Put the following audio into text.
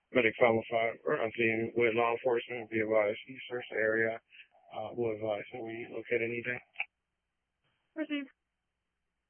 Medic 505, or I'm seeing with law enforcement, be advised, you search the area, will advise that we locate anything. Received.